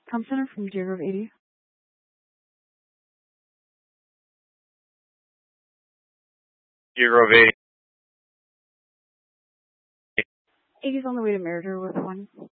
Tom Center from Deer Grove 80. 80. 80's on the way to Meriter with one.